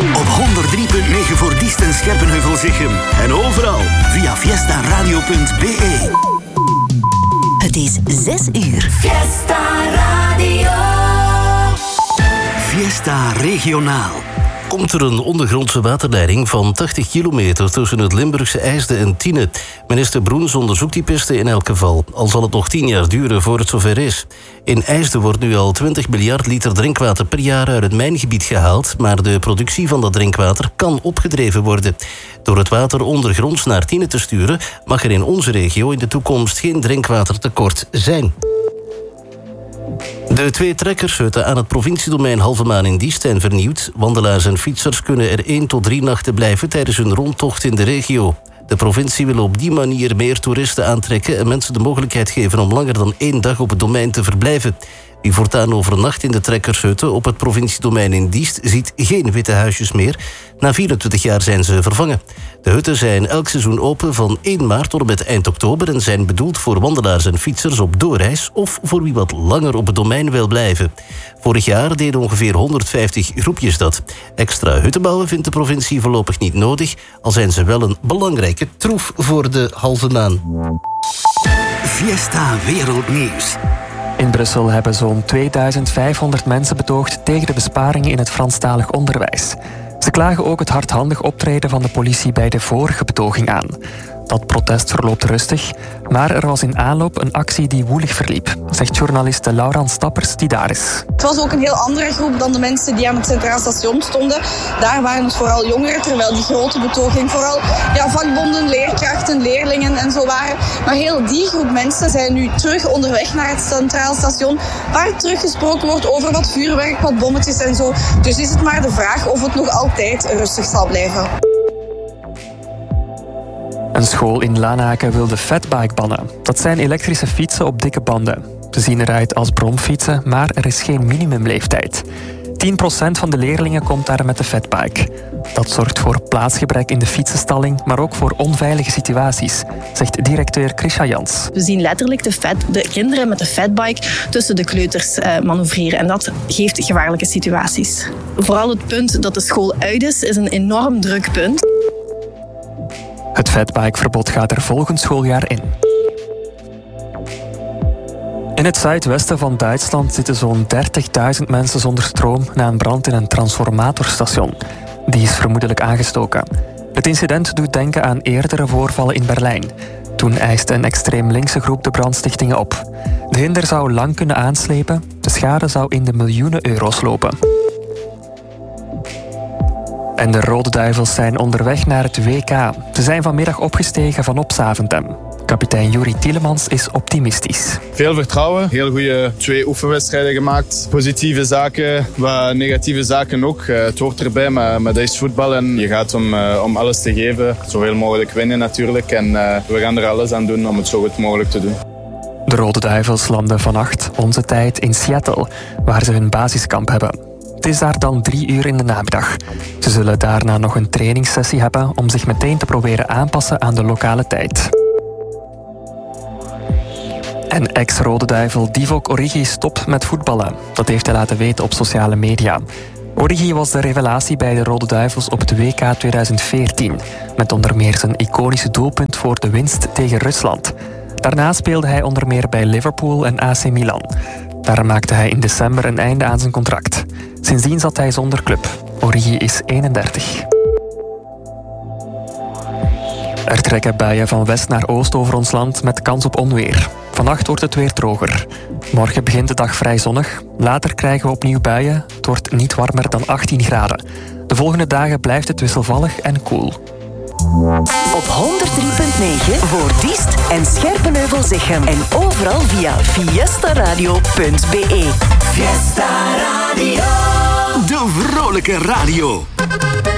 Op 103.9 voor Diest en Scherpenheuvel-Zichem. En overal via fiestaradio.be. Het is 6 uur. Fiesta Radio. Fiesta Regionaal. Komt er een ondergrondse waterleiding van 80 kilometer tussen het Limburgse IJsde en Tiene. Minister Broens onderzoekt die piste in elk geval. Al zal het nog 10 jaar duren voor het zover is. In IJsde wordt nu al 20 miljard liter drinkwater per jaar uit het mijngebied gehaald, maar de productie van dat drinkwater kan opgedreven worden. Door het water ondergronds naar Tiene te sturen, mag er in onze regio in de toekomst geen drinkwatertekort zijn. De 2 trekkershutten aan het provinciedomein Halvemaan in Diest zijn vernieuwd. Wandelaars en fietsers kunnen er 1 tot 3 nachten blijven tijdens hun rondtocht in de regio. De provincie wil op die manier meer toeristen aantrekken en mensen de mogelijkheid geven om langer dan 1 dag op het domein te verblijven. Wie voortaan overnacht in de trekkershutten op het provinciedomein in Diest ziet geen witte huisjes meer. Na 24 jaar zijn ze vervangen. De hutten zijn elk seizoen open van 1 maart tot en met eind oktober en zijn bedoeld voor wandelaars en fietsers op doorreis of voor wie wat langer op het domein wil blijven. Vorig jaar deden ongeveer 150 groepjes dat. Extra hutten bouwen vindt de provincie voorlopig niet nodig, al zijn ze wel een belangrijke troef voor de Halvemaan. Fiesta Wereldnieuws. In Brussel hebben zo'n 2500 mensen betoogd tegen de besparingen in het Franstalig onderwijs. Ze klagen ook het hardhandig optreden van de politie bij de vorige betoging aan. Dat protest verloopt rustig, maar er was in aanloop een actie die woelig verliep, zegt journaliste Laurent Stappers die daar is. Het was ook een heel andere groep dan de mensen die aan het Centraal Station stonden. Daar waren het vooral jongeren, terwijl die grote betoging vooral vakbonden, leerkrachten, leerlingen en zo waren. Maar heel die groep mensen zijn nu terug onderweg naar het Centraal Station, waar teruggesproken wordt over wat vuurwerk, wat bommetjes en zo. Dus is het maar de vraag of het nog altijd rustig zal blijven. Een school in Lanaken wil de fatbike bannen. Dat zijn elektrische fietsen op dikke banden. Ze zien eruit als bromfietsen, maar er is geen minimumleeftijd. 10% van de leerlingen komt daar met de fatbike. Dat zorgt voor plaatsgebrek in de fietsenstalling, maar ook voor onveilige situaties, zegt directeur Krisha Jans. We zien letterlijk de kinderen met de fatbike tussen de kleuters manoeuvreren. En dat geeft gevaarlijke situaties. Vooral het punt dat de school uit is een enorm druk punt. Het fatbikeverbod gaat er volgend schooljaar in. In het zuidwesten van Duitsland zitten zo'n 30.000 mensen zonder stroom na een brand in een transformatorstation. Die is vermoedelijk aangestoken. Het incident doet denken aan eerdere voorvallen in Berlijn. Toen eiste een extreem linkse groep de brandstichtingen op. De hinder zou lang kunnen aanslepen. De schade zou in de miljoenen euro's lopen. En de Rode Duivels zijn onderweg naar het WK. Ze zijn vanmiddag opgestegen vanop Zaventem. Kapitein Juri Tielemans is optimistisch. Veel vertrouwen, heel goede 2 oefenwedstrijden gemaakt. Positieve zaken, wat negatieve zaken ook. Het hoort erbij, maar dat is voetbal en je gaat om alles te geven. Zoveel mogelijk winnen natuurlijk en we gaan er alles aan doen om het zo goed mogelijk te doen. De Rode Duivels landen vannacht, onze tijd, in Seattle, waar ze hun basiskamp hebben. Het is daar dan 3 uur in de namiddag. Ze zullen daarna nog een trainingssessie hebben om zich meteen te proberen aanpassen aan de lokale tijd. En ex-Rode Duivel Divock Origi stopt met voetballen. Dat heeft hij laten weten op sociale media. Origi was de revelatie bij de Rode Duivels op het WK 2014. Met onder meer zijn iconische doelpunt voor de winst tegen Rusland. Daarna speelde hij onder meer bij Liverpool en AC Milan. Daar maakte hij in december een einde aan zijn contract. Sindsdien zat hij zonder club. Origi is 31. Er trekken buien van west naar oost over ons land met kans op onweer. Vannacht wordt het weer droger. Morgen begint de dag vrij zonnig. Later krijgen we opnieuw buien. Het wordt niet warmer dan 18 graden. De volgende dagen blijft het wisselvallig en koel. Op 103.9 voor Diest en Scherpenheuvel-Zichem. En overal via fiestaradio.be. Fiesta Radio. De vrolijke radio.